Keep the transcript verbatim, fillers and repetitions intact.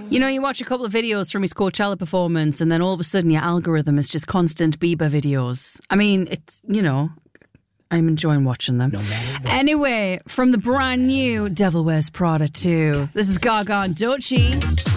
You know, you watch a couple of videos from his Coachella performance and then all of a sudden your algorithm is just constant Bieber videos. I mean, it's, you know, I'm enjoying watching them. No matter what. Anyway, from the brand new Devil Wears Prada two, this is Gaga and Doechii.